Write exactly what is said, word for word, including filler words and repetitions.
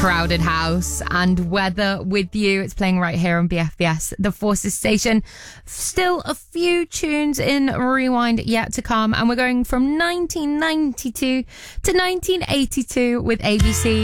Crowded House and Weather With You. It's playing right here on B F B S, the Forces station. Still a few tunes in Rewind yet to come, and we're going from nineteen ninety-two to nineteen eighty-two with A B C.